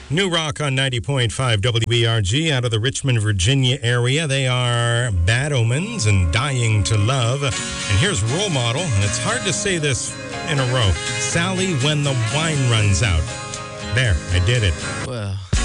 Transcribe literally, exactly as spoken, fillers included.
New Rock on ninety point five W E R G out of the Richmond, Virginia area. They are Bad Omens and Dying to Love. And here's Role Model, and it's hard to say this in a row. Sally, When the Wine Runs Out. There, I did it. Well.